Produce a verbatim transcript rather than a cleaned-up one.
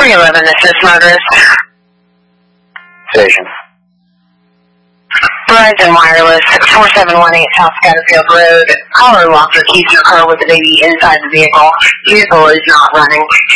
three eleven, this is motorist. Station. Verizon Wireless, four seven one eight South Scatterfield Road. Caller locked her keys in her car with the baby inside the vehicle. Vehicle is not running.